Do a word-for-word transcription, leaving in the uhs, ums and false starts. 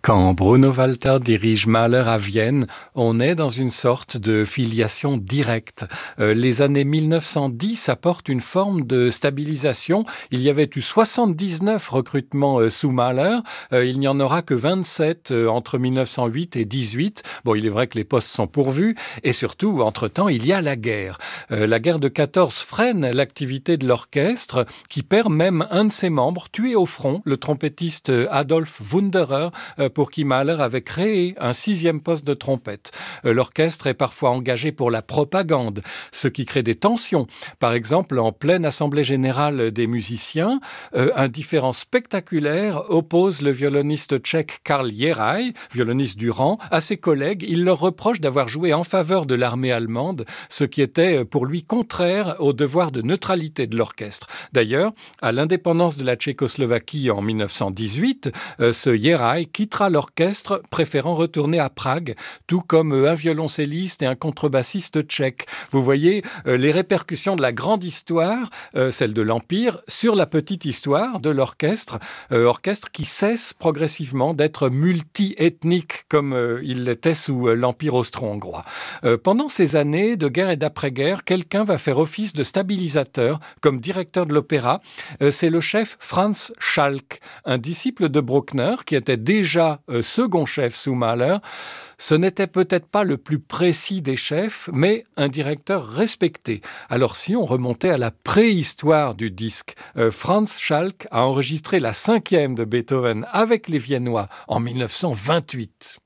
Quand Bruno Walter dirige Mahler à Vienne, on est dans une sorte de filiation directe. Euh, les années mille neuf cent dix apportent une forme de stabilisation. Il y avait eu soixante-dix-neuf recrutements euh, sous Mahler. Euh, il n'y en aura que vingt-sept euh, entre mille neuf cent huit et dix-huit. Bon, il est vrai que les postes sont pourvus. Et surtout, entre-temps, il y a la guerre. Euh, la guerre de quatorze freine l'activité de l'orchestre, qui perd même un de ses membres, tué au front, le trompettiste Adolf Wunderer, euh, pour qui Mahler avait créé un sixième poste de trompette. L'orchestre est parfois engagé pour la propagande, ce qui crée des tensions. Par exemple, en pleine assemblée générale des musiciens, euh, un différend spectaculaire oppose le violoniste tchèque Karl Jerai, violoniste du rang, à ses collègues. Il leur reproche d'avoir joué en faveur de l'armée allemande, ce qui était pour lui contraire au devoir de neutralité de l'orchestre. D'ailleurs, à l'indépendance de la Tchécoslovaquie en mille neuf cent dix-huit, euh, ce Jerai quittera l'orchestre, préférant retourner à Prague, tout comme un violoncelliste et un contrebassiste tchèque. Vous voyez euh, les répercussions de la grande histoire, euh, celle de l'Empire, sur la petite histoire de l'orchestre, euh, orchestre qui cesse progressivement d'être multi-ethnique comme euh, il l'était sous euh, l'Empire austro-hongrois. Euh, pendant ces années de guerre et d'après-guerre, quelqu'un va faire office de stabilisateur comme directeur de l'opéra. Euh, c'est le chef Franz Schalk, un disciple de Bruckner qui était déjà Euh, second chef sous Mahler. Ce n'était peut-être pas le plus précis des chefs, mais un directeur respecté. Alors si on remontait à la préhistoire du disque, euh, Franz Schalk a enregistré la cinquième de Beethoven avec les Viennois en mille neuf cent vingt-huit.